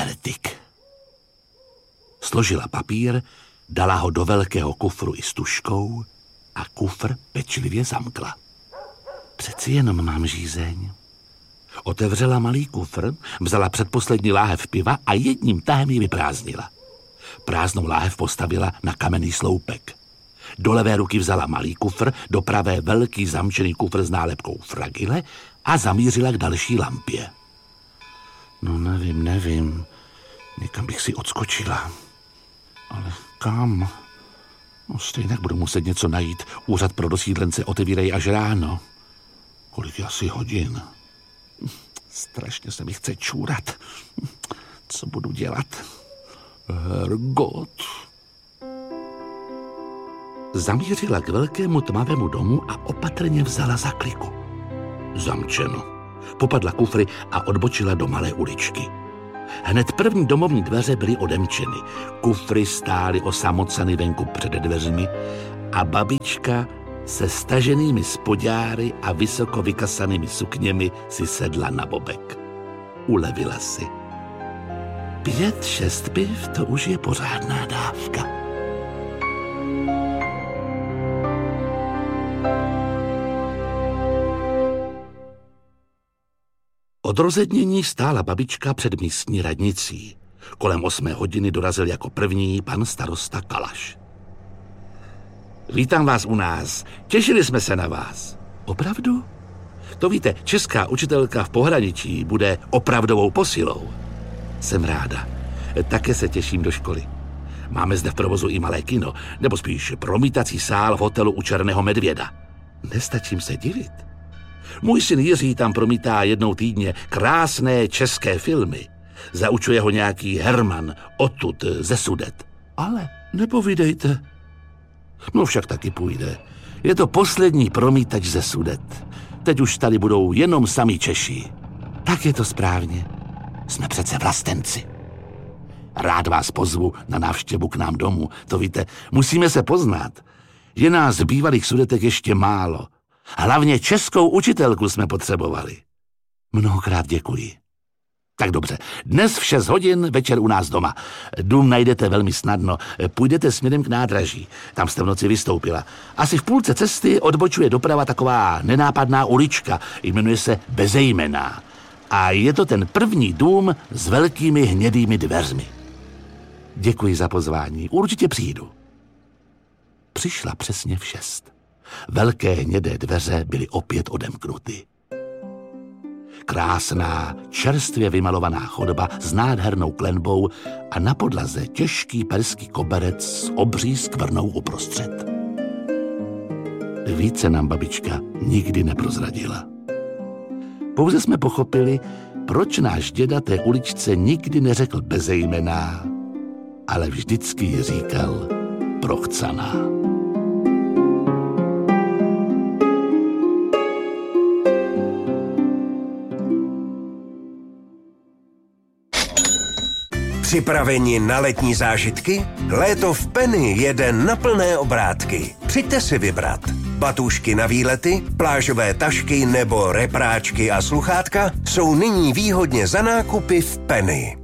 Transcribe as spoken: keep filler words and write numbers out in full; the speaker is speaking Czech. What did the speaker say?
Vertik. Složila papír, dala ho do velkého kufru i s tužkou a kufr pečlivě zamkla. Přeci jenom mám žízeň. Otevřela malý kufr, vzala předposlední láhev piva a jedním tahem ji vyprázdnila. Prázdnou láhev postavila na kamenný sloupek. Do levé ruky vzala malý kufr, do pravé velký zamčený kufr s nálepkou fragile a zamířila k další lampě. No nevím, nevím. Někam bych si odskočila. Ale kam? No stejně budu muset něco najít. Úřad pro dosídlence otevírají až ráno. Kolik je asi hodin? Strašně se mi chce čůrat. Co budu dělat? Hergot. Zamířila k velkému tmavému domu a opatrně vzala za kliku. Zamčeno. Popadla kufry a odbočila do malé uličky. Hned první domovní dveře byly odemčeny. Kufry stály osamoceny venku před dveřmi a babička se staženými spodňáry a vysoko vykasanými sukněmi si sedla na bobek. Ulevila si. Pět, šest piv, to už je pořádná dávka. Od rozednění stála babička před místní radnicí. Kolem osmé hodiny dorazil jako první pan starosta Kalaš. Vítám vás u nás. Těšili jsme se na vás. Opravdu? To víte, česká učitelka v pohraničí bude opravdovou posilou. Jsem ráda. Také se těším do školy. Máme zde v provozu i malé kino, nebo spíš promítací sál v hotelu u Černého medvěda. Nestačím se divit. Můj syn Jiří tam promítá jednou týdně krásné české filmy. Zaučuje ho nějaký Herman odtud ze Sudet. Ale nepovídejte. No však taky půjde. Je to poslední promítač ze Sudet. Teď už tady budou jenom sami Češi. Tak je to správně. Jsme přece vlastenci. Rád vás pozvu na návštěvu k nám domů. To víte, musíme se poznat. Je nás bývalých Sudetek ještě málo. Hlavně českou učitelku jsme potřebovali. Mnohokrát děkuji. Tak dobře, dnes v šest hodin večer u nás doma. Dům najdete velmi snadno. Půjdete směrem k nádraží. Tam jste v noci vystoupila. Asi v půlce cesty odbočuje doprava taková nenápadná ulička. Jmenuje se Bezejmenná. A je to ten první dům s velkými hnědými dveřmi. Děkuji za pozvání. Určitě přijdu. Přišla přesně v šest. Velké hnědé dveře byly opět odemknuty. Krásná, čerstvě vymalovaná chodba s nádhernou klenbou a na podlaze těžký perský koberec s obří skvrnou uprostřed. Více nám babička nikdy neprozradila. Pouze jsme pochopili, proč náš děda té uličce nikdy neřekl Bezejmenná, ale vždycky ji říkal Prochcaná. Připraveni na letní zážitky? Léto v Penny jede na plné obrátky. Přijďte si vybrat. Batůžky na výlety, plážové tašky nebo repráčky a sluchátka jsou nyní výhodně za nákupy v Penny.